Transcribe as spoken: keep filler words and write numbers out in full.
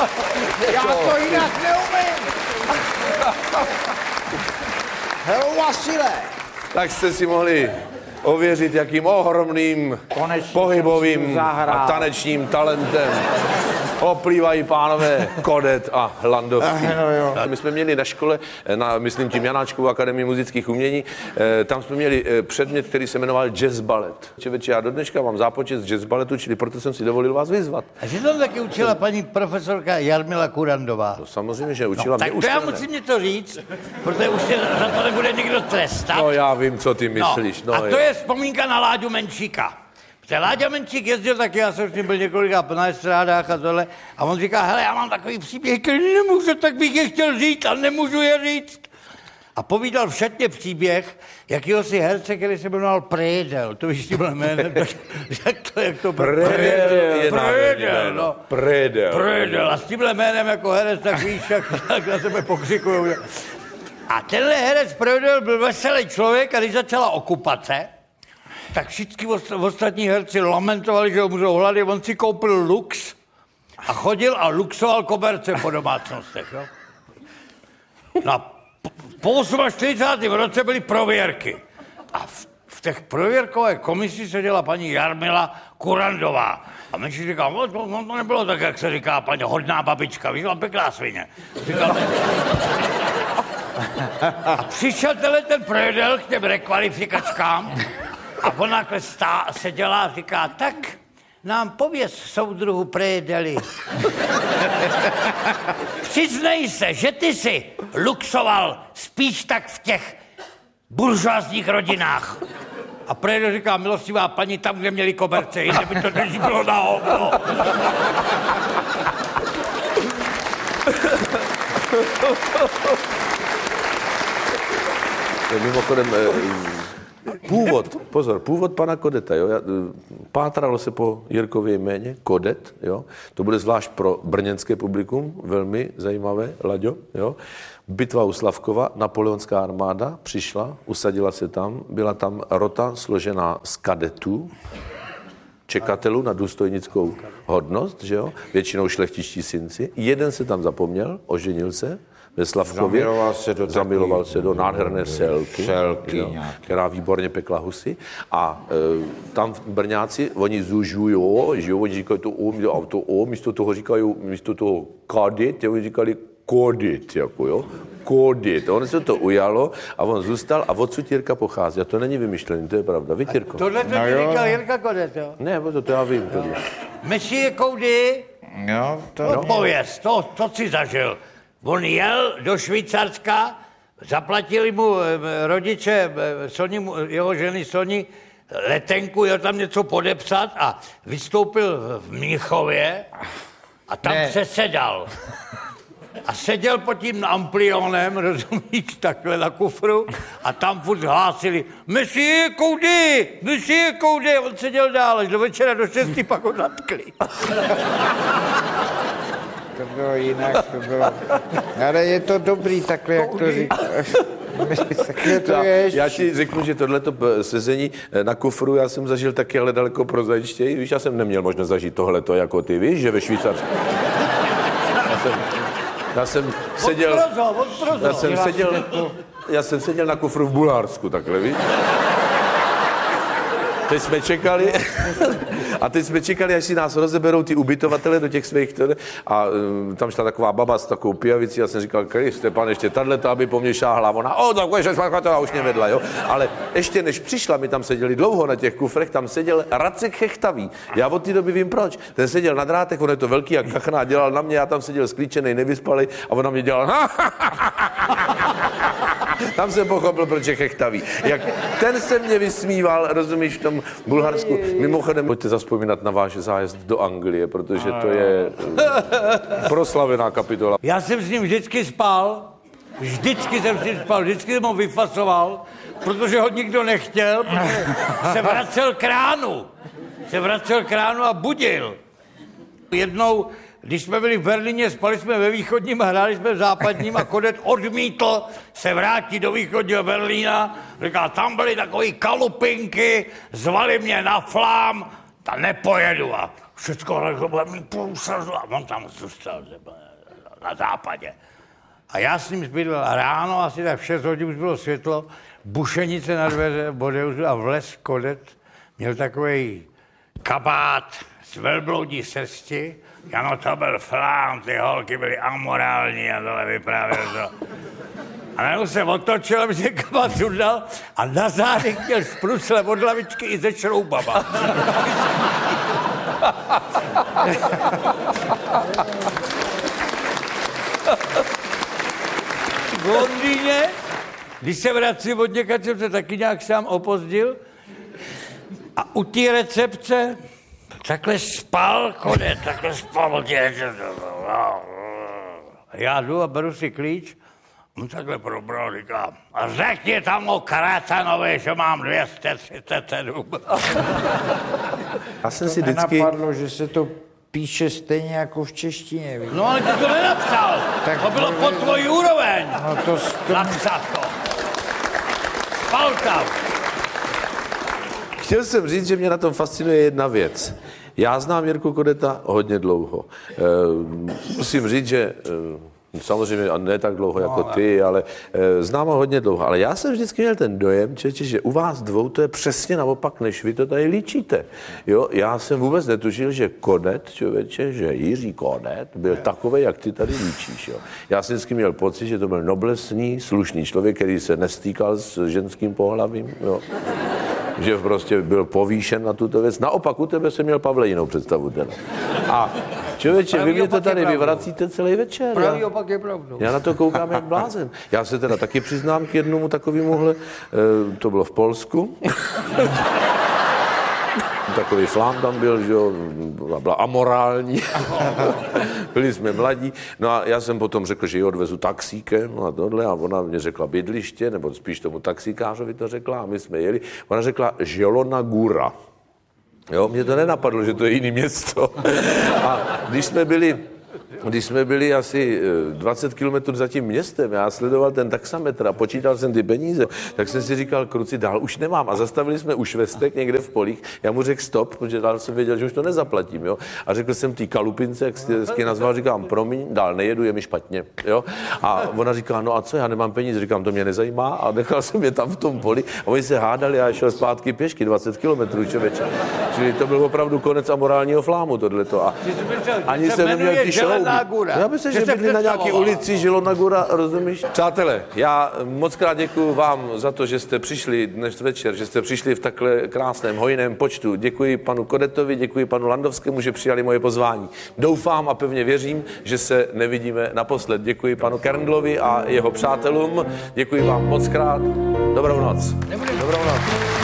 Já to jinak neumím. Helo, Vasile. Tak jste si mohli ověřit, jakým ohromným konečně pohybovým a tanečním talentem oplývají pánové Kodet a Landovský. No, my jsme měli na škole, na, myslím tím Janáčkovou akademii muzických umění, eh, tam jsme měli eh, předmět, který se jmenoval jazz ballet. Čeveče, já do dneška mám zápočet z jazz balletu, čili proto jsem si dovolil vás vyzvat. A že tam taky učila paní profesorka Jarmila Kurandová. To samozřejmě, že učila no, mě už. Tak to já musím něco říct, protože už se za to nebude nikdo trestat. No já vím, co ty myslíš. No, no a to je. je vzpomínka na Láďu Menšíka. Protože Láďa Menšík jezdil taky, já jsem s ním byl několika na estrádách a tohle, a on říká, hele, já mám takový příběh, který nemůžu, tak bych je chtěl říct a nemůžu je říct. A povídal v šatně příběh jakýho si herce, který se jmenoval Prédel. To víš, tímhle jménem, tak jak to, jak to... Prédel. Prédel, no. Prédel. Prédel. A s tímhle jménem jako herec, tak víš, jak, jak na sebe pokřikují. A tenhle herec Prédel byl veselý člověk a když začala okupace, tak všichni ostatní herci lamentovali, že ho můžou hlady, on si koupil lux a chodil a luxoval koberce po domácnostech. Jo? No a po čtyřicátém osmém roce byly prověrky. A v, v těch prověrkové komisi seděla paní Jarmila Kurandová. A my si říkal, no to, no to nebylo tak, jak se říká paní hodná babička, víš, mám pěkná svině. Říkal, a přišel tenhle ten Prédel k těm rekvalifikačkám a ona takhle stá, seděla a říká, tak nám pověz, soudruhu Prédeli. Přiznej se, že ty jsi luxoval spíš tak v těch buržoazních rodinách. A Prédel říká, milostivá paní, tam, kde měli koberce, jinak by to drží bylo na hovno. Mimochodem, původ, pozor, původ pana Kodeta, jo, pátralo se po Jirkově jméně, Kodet, jo, to bude zvlášť pro brněnské publikum, velmi zajímavé, Laďo, jo. Bitva u Slavkova, napoleonská armáda přišla, usadila se tam, byla tam rota složená z kadetů, čekatelů na důstojnickou hodnost, že jo, většinou šlechtičtí synci, jeden se tam zapomněl, oženil se, ve Slavkově, zamiloval se do, zamiloval se do nádherné selky, selky jo, která výborně pekla husy. A e, tam Brňáci, oni zužujou, že jo, oni říkají to O, a to O, místo toho říkají, místo toho kadit, oni říkali kodit, jako jo, kodit. On se to ujalo a on zůstal a odsud Jirka pochází. A to není vymyšlený, to je pravda. Víte, Jirko? Tohle to no říkal Jirka Kodet, jo? Ne, to, to já vím. Tohle. Messie Koudy, no, to no, pověz, to, to si zažil. On jel do Švýcarska, zaplatili mu rodiče Soni, jeho ženy Soni letenku, jel tam něco podepsat a vystoupil v Mnichově a tam ne. přesedal. A seděl pod tím amplionem, rozumíš, takhle na kufru a tam furt hlásili Messie Koudy, Messie Koudy. On seděl dál, až do večera do šesti, pak ho zatkli. To bylo jinak, to bylo... Ale je to dobrý takhle, jak to říkáš. To je já ti řeknu, že tohleto sezení na kufru já jsem zažil taky, ale daleko prozaičtěji. Víš, já jsem neměl možnost zažít tohleto jako ty, víš, že ve Švýcarsku. Já jsem, já jsem seděl... Já jsem seděl, já jsem seděl na kufru v Bulharsku, takhle, víš. Teď jsme čekali a teď jsme čekali, až si nás rozeberou ty ubytovatele do těch svých a um, tam šla taková baba s takovou pijavicí, já jsem říkal, Kriste, pan, ještě tato, aby po mně šáhla, ona, o, tak a už mě vedla, jo. Ale ještě než přišla, my tam seděli dlouho na těch kufrech, tam seděl Racek Chechtavý. Já od té doby vím proč. Ten seděl na drátech, on je to velký jak kachna, dělal na mě, já tam seděl sklíčenej, nevyspalej a on na mě dělal tam jsem pochopil, proč je chechtavý. Jak ten se mě vysmíval, rozumíš, v tom Bulharsku. Mimochodem, pojďte zazpomínat na váš zájezd do Anglie, protože to je proslavená kapitola. Já jsem s ním vždycky spal, vždycky jsem s ním spal, vždycky jsem ho vyfasoval, protože ho nikdo nechtěl, protože se vracel k ránu. Se vracel k ránu a budil. Jednou, když jsme byli v Berlíně, spali jsme ve východním a hráli jsme v západním a Kodet odmítl se vrátit do východního Berlína. Říká, tam byly takový kalupinky, zvali mě na flám, tam nepojedu a všechno takhle bude mít průsazu a on tam zůstal na západě. A já s ním zbydlel a ráno, asi tak v šest hodin už bylo světlo, bušenice na dveře, bodeuzu a vlez kodet, měl takový kabát z velbloudí srsti. Jano, to byl flám, ty holky byly amorální a tohle vyprávěl to. A najednou se otočil, aby se kabát sundal a na zádech měl šprusle od lavičky i ze šroubama. V Londýně, když se vracím od někač, jsem se taky nějak sám opozdil a u té recepce takhle spal kodet, takhle spal. Já jdu a beru si klíč, on takhle probral, říká, a řekni tam o Karatanovi, že mám dvě stě třicet sedm. Já jsem si vždycky... Nenapadlo, že se to píše stejně jako v češtině. Víš? No ale ty to nenapsal, Tak to bylo to- pod tvojí úroveň. No to, to Napsat to. Spal tam. Chtěl jsem říct, že mě na tom fascinuje jedna věc. Já znám Jirku Kodeta hodně dlouho. E, musím říct, že e, samozřejmě ne tak dlouho jako ty, ale e, znám ho hodně dlouho. Ale já jsem vždycky měl ten dojem, čeče, že u vás dvou to je přesně naopak, než vy to tady líčíte. Jo, já jsem vůbec netušil, že Kodet, člověče, že Jiří Kodet byl takový, jak ty tady líčíš. Jo. Já jsem vždycky měl pocit, že to byl noblesný, slušný člověk, který se nestýkal s ženským pohlavím. Jo. Že prostě byl povýšen na tuto věc. Naopak u tebe jsem měl Pavle jinou představu. Teda. A člověče, vy Pravý mě to opak je tady pravdou. vyvracíte celý večer. Pravý Já, opak je pravdou. já na to koukám jak blázen. Já se teda taky přiznám k jednomu takovémuhle, e, to bylo v Polsku. Takový flám tam byl, že jo, byla amorální. Byli jsme mladí. No a já jsem potom řekl, že ji odvezu taxíkem, no a tohle, a ona mě řekla bydliště, nebo spíš tomu taxikářovi to řekla, a my jsme jeli. Ona řekla Zielona Góra. Jo, mě to nenapadlo, že to je jiný město. A když jsme byli... Když jsme byli asi dvacet kilometrů za tím městem, já sledoval ten taxametr a počítal jsem ty peníze, tak jsem si říkal, kruci, dál už nemám. A zastavili jsme u Švestek někde v polích. Já mu řekl stop, protože dál jsem věděl, že už to nezaplatím. Jo? A řekl jsem té kalupince, jak jsi hezky nazval, říkám, promiň, dál nejedu, je mi špatně. Jo? A ona říká, no a co, já nemám peníze, říkám, to mě nezajímá. A nechal jsem je tam v tom poli. A oni se hádali a já šel zpátky pěšky dvacet kilometrů, člověče. Čili to byl opravdu konec amorálního flámu, tohleto. A ani jsem neměl ty šrouby. Góra. Já myslím, že, Že se bydlí na nějaký představovala. ulici Zielona Góra, rozumíš? Přátelé, já moc krát děkuji vám za to, že jste přišli dnes večer, že jste přišli v takhle krásném, hojném počtu. Děkuji panu Kodetovi, děkuji panu Landovskému, že přijali moje pozvání. Doufám a pevně věřím, že se nevidíme naposled. Děkuji panu Kerndlovi a jeho přátelům. Děkuji vám moc krát. Dobrou noc. Dobrou noc.